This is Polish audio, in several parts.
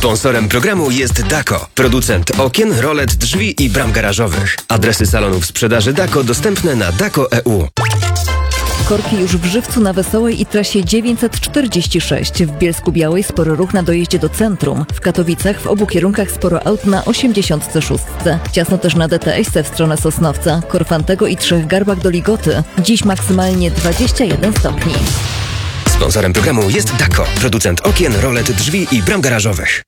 Sponsorem programu jest Dako, producent okien, rolet, drzwi i bram garażowych. Adresy salonów sprzedaży Dako dostępne na dako.eu. Korki już w Żywcu na Wesołej i trasie 946. W Bielsku-Białej spory ruch na dojeździe do centrum. W Katowicach w obu kierunkach sporo aut na 86. Ciasno też na DTS-ce w stronę Sosnowca, Korfantego i Trzech Garbach do Ligoty. Dziś maksymalnie 21 stopni. Sponsorem programu jest Dako, producent okien, rolet, drzwi i bram garażowych.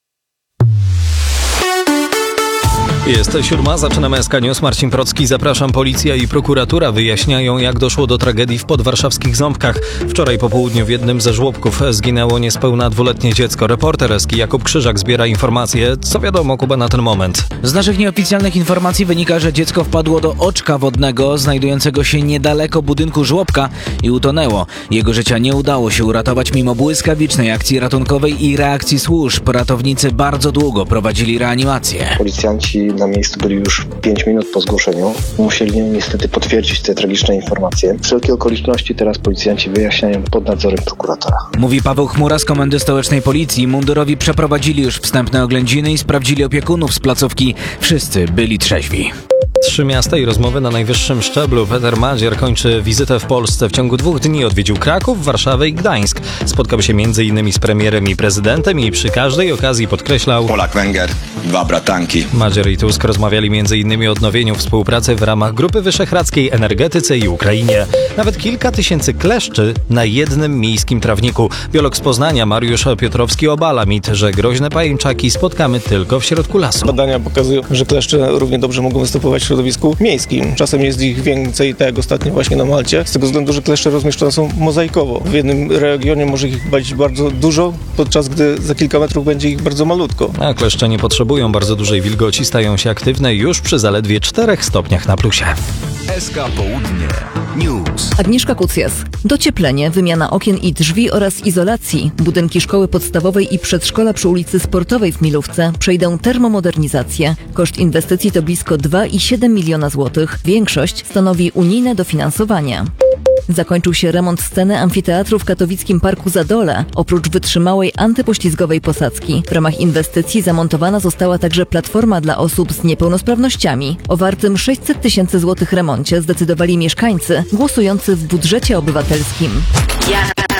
Jest 7, zaczynamy SK News. Marcin Procki, zapraszam. Policja i prokuratura wyjaśniają, jak doszło do tragedii w podwarszawskich Ząbkach. Wczoraj po południu w jednym ze żłobków zginęło niespełna 2-letnie dziecko. Reporter SK Jakub Krzyżak zbiera informacje. Co wiadomo, Kuba, na ten moment? Z naszych nieoficjalnych informacji wynika, że dziecko wpadło do oczka wodnego znajdującego się niedaleko budynku żłobka i utonęło. Jego życia nie udało się uratować mimo błyskawicznej akcji ratunkowej i reakcji służb. Ratownicy bardzo długo prowadzili reanimację. Policjanci na miejscu byli już 5 minut po zgłoszeniu. Musieli niestety potwierdzić te tragiczne informacje. Wszelkie okoliczności teraz policjanci wyjaśniają pod nadzorem prokuratora. Mówi Paweł Chmura z Komendy Stołecznej Policji. Mundurowi przeprowadzili już wstępne oględziny i sprawdzili opiekunów z placówki. Wszyscy byli trzeźwi. 3 miasta i rozmowy na najwyższym szczeblu. Peter Madzier kończy wizytę w Polsce. W ciągu 2 dni odwiedził Kraków, Warszawę i Gdańsk. Spotkał się m.in. z premierem i prezydentem i przy każdej okazji podkreślał: Polak-Węgier, 2 bratanki. Madzier i Tusk rozmawiali m.in. o odnowieniu współpracy w ramach Grupy Wyszehradzkiej, energetyce i Ukrainie. Nawet kilka tysięcy kleszczy na jednym miejskim trawniku. Biolog z Poznania Mariusz Piotrowski obala mit, że groźne pajęczaki spotkamy tylko w środku lasu. Badania pokazują, że kleszcze równie dobrze mogą występować w środowisku miejskim. Czasem jest ich więcej, tak jak ostatnio właśnie na Malcie, z tego względu, że kleszcze rozmieszczone są mozaikowo. W jednym regionie może ich być bardzo dużo, podczas gdy za kilka metrów będzie ich bardzo malutko. A kleszcze nie potrzebują bardzo dużej wilgoci, stają się aktywne już przy zaledwie 4 stopniach na plusie. SK Południe News. Agnieszka Kucjas. Docieplenie, wymiana okien i drzwi oraz izolacji. Budynki szkoły podstawowej i przedszkola przy ulicy Sportowej w Milówce przejdą termomodernizację. Koszt inwestycji to blisko 2,7 miliona złotych. Większość stanowi unijne dofinansowanie. Zakończył się remont sceny amfiteatru w katowickim Parku Zadole. Oprócz wytrzymałej antypoślizgowej posadzki w ramach inwestycji zamontowana została także platforma dla osób z niepełnosprawnościami. O wartym 600 tysięcy złotych remoncie zdecydowali mieszkańcy głosujący w budżecie obywatelskim.